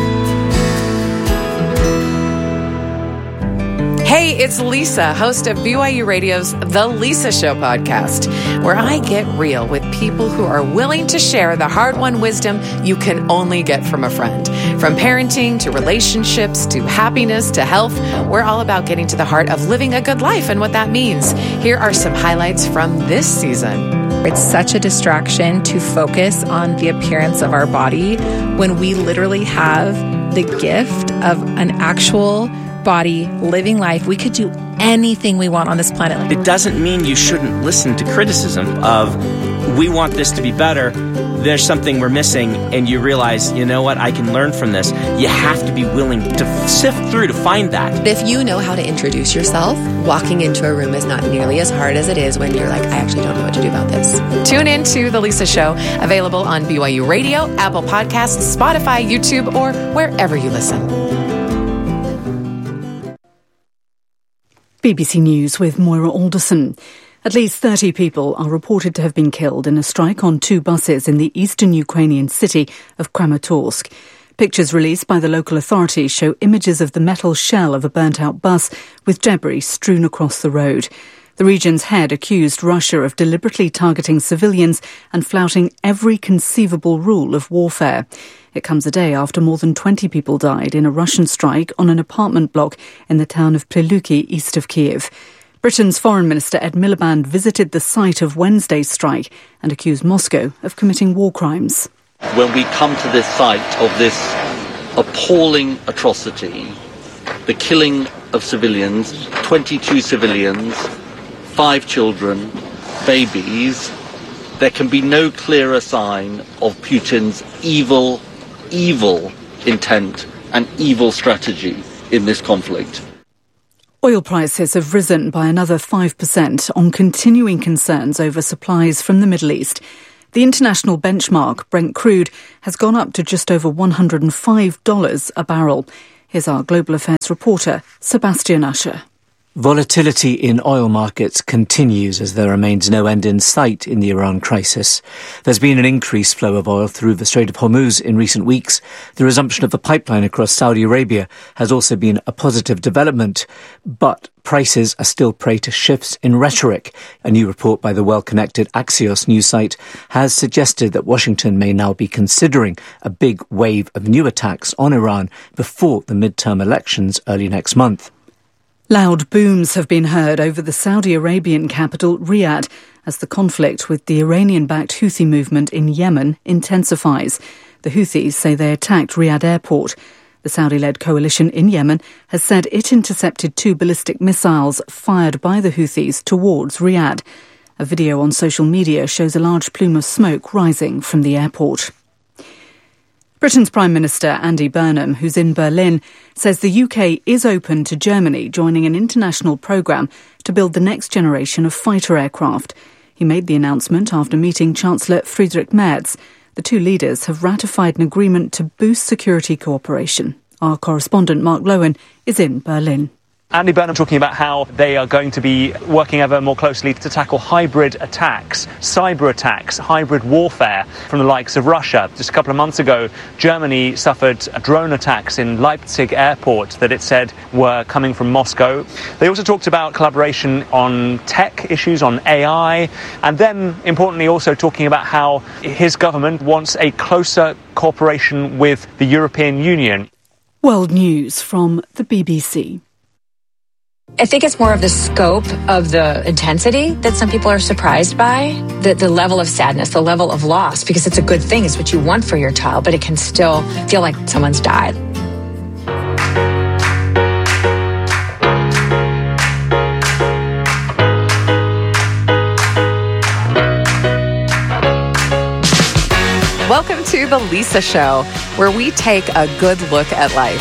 Hey, it's Lisa, host of B Y U Radio's The Lisa Show podcast, where I get real with people who are willing to share the hard-won wisdom you can only get from a friend. From parenting to relationships to happiness to health, we're all about getting to the heart of living a good life and what that means. Here are some highlights from this season. It's such a distraction to focus on the appearance of our body when we literally have the gift of an actual body, living life. We could do anything we want on this planet. It doesn't mean you shouldn't listen to criticism of we want this to be better, there's something we're missing, and you realize, you know what, I can learn from this. You have to be willing to sift through to find that. If you know how to introduce yourself, walking into a room is not nearly as hard as it is when you're like, I actually don't know what to do about this. Tune in to The Lisa Show, available on B Y U Radio, Apple Podcasts, Spotify, YouTube, or wherever you listen. B B C News with Moira Alderson. At least thirty people are reported to have been killed in a strike on two buses in the eastern Ukrainian city of Kramatorsk. Pictures released by the local authorities show images of the metal shell of a burnt-out bus with debris strewn across the road. The region's head accused Russia of deliberately targeting civilians and flouting every conceivable rule of warfare. It comes a day after more than twenty people died in a Russian strike on an apartment block in the town of Pryluki, east of Kiev. Britain's Foreign Minister Ed Miliband visited the site of Wednesday's strike and accused Moscow of committing war crimes. When we come to this site of this appalling atrocity, the killing of civilians, twenty-two civilians, five children, babies, there can be no clearer sign of Putin's evil, evil intent and evil strategy in this conflict. Oil prices have risen by another five percent on continuing concerns over supplies from the Middle East. The international benchmark, Brent crude, has gone up to just over one hundred five dollars a barrel. Here's our global affairs reporter, Sebastian Usher. Volatility in oil markets continues as there remains no end in sight in the Iran crisis. There's been an increased flow of oil through the Strait of Hormuz in recent weeks. The resumption of the pipeline across Saudi Arabia has also been a positive development. But prices are still prey to shifts in rhetoric. A new report by the well-connected Axios news site has suggested that Washington may now be considering a big wave of new attacks on Iran before the midterm elections early next month. Loud booms have been heard over the Saudi Arabian capital, Riyadh, as the conflict with the Iranian-backed Houthi movement in Yemen intensifies. The Houthis say they attacked Riyadh airport. The Saudi-led coalition in Yemen has said it intercepted two ballistic missiles fired by the Houthis towards Riyadh. A video on social media shows a large plume of smoke rising from the airport. Britain's Prime Minister Andy Burnham, who's in Berlin, says the U K is open to Germany joining an international programme to build the next generation of fighter aircraft. He made the announcement after meeting Chancellor Friedrich Merz. The two leaders have ratified an agreement to boost security cooperation. Our correspondent Mark Lowen is in Berlin. Andy Burnham talking about how they are going to be working ever more closely to tackle hybrid attacks, cyber attacks, hybrid warfare from the likes of Russia. Just a couple of months ago, Germany suffered drone attacks in Leipzig airport that it said were coming from Moscow. They also talked about collaboration on tech issues, on A I, and then, importantly, also talking about how his government wants a closer cooperation with the European Union. World News from the B B C. I think it's more of the scope of the intensity that some people are surprised by, the, the level of sadness, the level of loss, because it's a good thing. It's what you want for your child, but it can still feel like someone's died. Welcome to The Lisa Show, where we take a good look at life.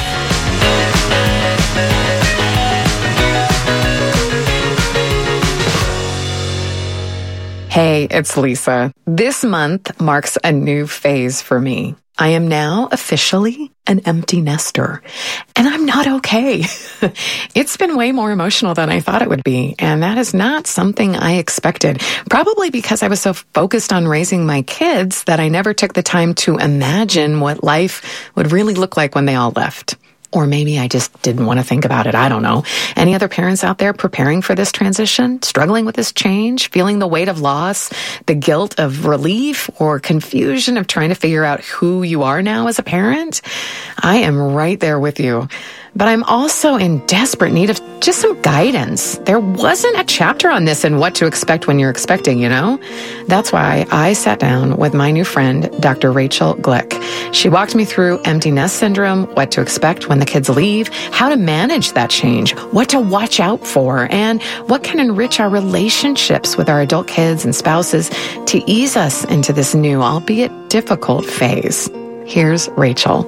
Hey, it's Lisa. This month marks a new phase for me. I am now officially an empty nester, and I'm not okay. It's been way more emotional than I thought it would be, and that is not something I expected. Probably because I was so focused on raising my kids that I never took the time to imagine what life would really look like when they all left. Or maybe I just didn't want to think about it. I don't know. Any other parents out there preparing for this transition, struggling with this change, feeling the weight of loss, the guilt of relief, or confusion of trying to figure out who you are now as a parent? I am right there with you. but I'm also in desperate need of just some guidance. There wasn't a chapter on this and what to expect when you're expecting, you know? That's why I sat down with my new friend, Doctor Rachel Glick. She walked me through empty nest syndrome, what to expect when the kids leave, how to manage that change, what to watch out for, and what can enrich our relationships with our adult kids and spouses to ease us into this new, albeit difficult phase. Here's Rachel.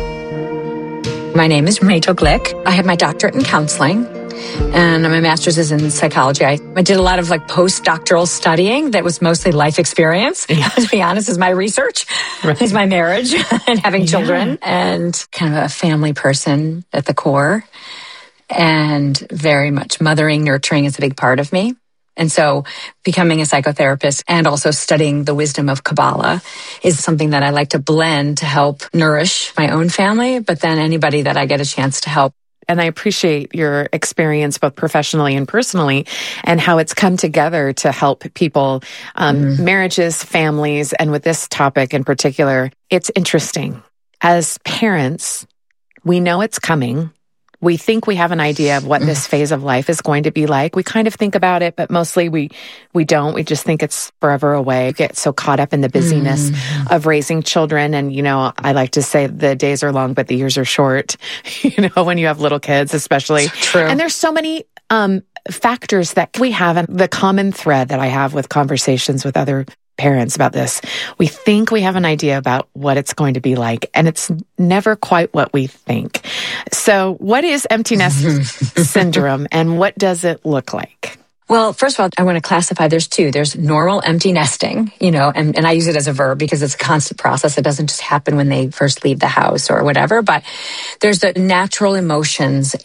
My name is Rachel Glick. I have my doctorate in counseling, and my master's is in psychology. I, I did a lot of like postdoctoral studying that was mostly life experience. Yeah. To be honest, is my research, right. is my marriage and having yeah. children, and kind of a family person at the core, and very much mothering, nurturing is a big part of me. And so becoming a psychotherapist and also studying the wisdom of Kabbalah is something that I like to blend to help nourish my own family, but then anybody that I get a chance to help. And I appreciate your experience both professionally and personally and how it's come together to help people, um, mm. marriages, families, and with this topic in particular. It's interesting. As parents, we know it's coming. We think we have an idea of what this phase of life is going to be like. We kind of think about it, but mostly we we don't. We just think it's forever away. We get so caught up in the busyness mm. of raising children. And, you know, I like to say the days are long, but the years are short, you know, when you have little kids, especially. True. And there's so many um, factors that we have. And the common thread that I have with conversations with other parents about this, we think we have an idea about what it's going to be like, and it's never quite what we think. So what is empty nest syndrome, and what does it look like? Well, first of all, I want to classify. There's two. There's normal empty nesting, you know, and, and I use it as a verb because it's a constant process. It doesn't just happen when they first leave the house or whatever, but there's the natural emotions